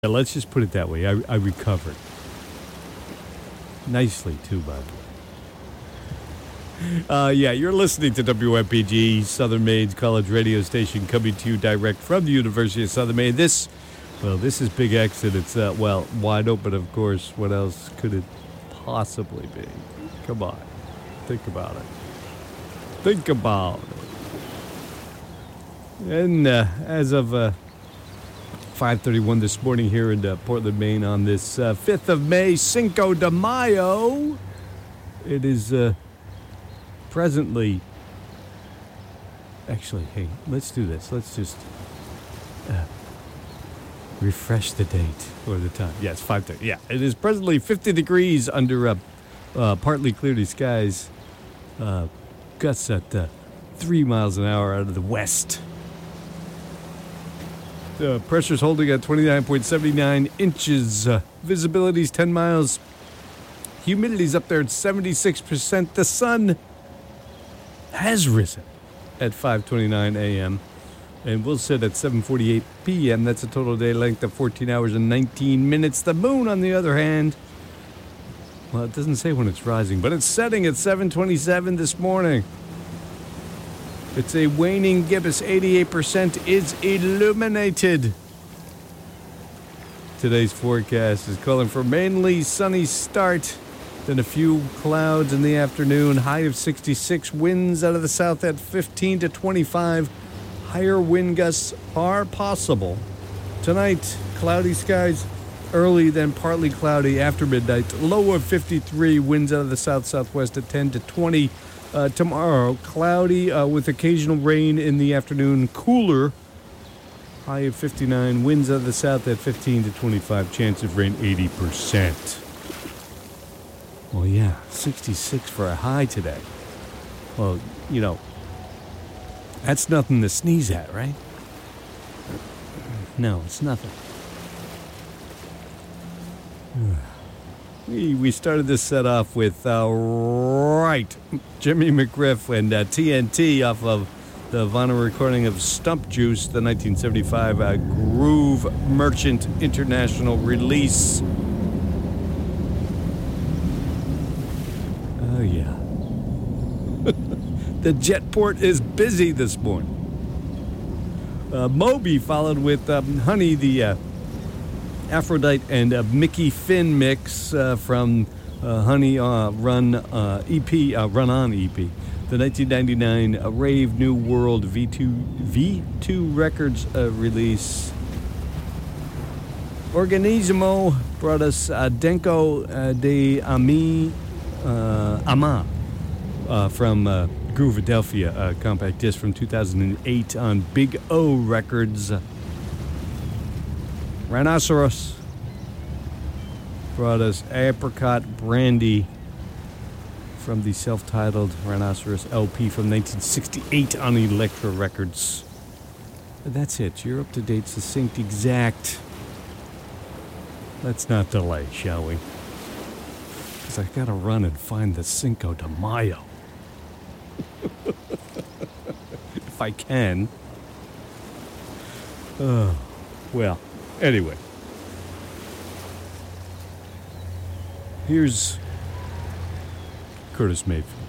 Let's just put it that way. I recovered. Nicely, too, by the way. Yeah, you're listening to WMPG, Southern Maine's college radio station, coming to you direct from the University of Southern Maine. This is Big X, and it's, wide open, of course. What else could it possibly be? Come on. Think about it. Think about it. And as of 5:31 this morning here in Portland, Maine, on this 5th of May, Cinco de Mayo, it is presently... Actually, hey, let's do this. Let's just refresh the date or the time. Yeah, it's 5:30. Yeah, it is presently 50 degrees under partly cloudy skies. Gusts at 3 miles an hour out of the west. The pressure's holding at 29.79 inches. Visibility's 10 miles. Humidity's up there at 76%. The sun has risen at 5:29 a.m. and will set at 7:48 p.m. That's a total day length of 14 hours and 19 minutes. The moon, on the other hand, well, it doesn't say when it's rising, but it's setting at 7:27 this morning. It's a waning gibbous. 88% is illuminated. Today's forecast is calling for mainly sunny start, then a few clouds in the afternoon. High of 66. Winds out of the south at 15 to 25. Higher wind gusts are possible. Tonight, cloudy skies early, then partly cloudy after midnight. Low of 53. Winds out of the south-southwest at 10 to 20. Tomorrow, cloudy with occasional rain in the afternoon. Cooler, high of 59. Winds out of the south at 15 to 25. Chance of rain 80%. Well, yeah, 66 for a high today. Well, that's nothing to sneeze at, right? No, it's nothing. We started this set off with, Jimmy McGriff and TNT off of the vinyl recording of Stump Juice, the 1975 Groove Merchant International release. Oh, yeah. The Jetport is busy this morning. Moby followed with Honey, the Aphrodite and Mickey Finn mix from Honey Run EP, Run On EP, the 1999 Rave New World V2 Records release. Organismo brought us Denko de Ama from Groovadelphia, a compact disc from 2008 on Big O Records. Rhinoceros brought us Apricot Brandy from the self-titled Rhinoceros LP from 1968 on Elektra Records. But that's it. You're up to date, succinct, exact. Let's not delay, shall we? Because I gotta run and find the Cinco de Mayo. If I can. Well. Anyway, here's Curtis Mayfield.